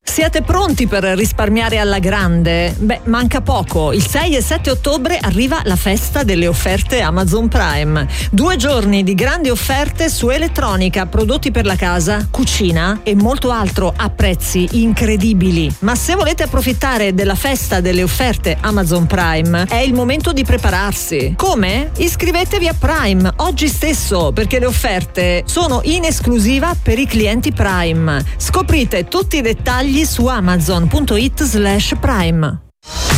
Siete pronti per risparmiare alla grande? Beh, manca poco. Il 6 e 7 ottobre arriva la festa delle offerte Amazon Prime. 2 giorni di grandi offerte su elettronica, prodotti per la casa, cucina e molto altro a prezzi incredibili. Ma se volete approfittare della festa delle offerte Amazon Prime, è il momento di prepararsi. Come? Iscrivetevi a Prime oggi stesso, perché le offerte sono in esclusiva per i clienti Prime. Scoprite tutti i dettagli su amazon.it/prime.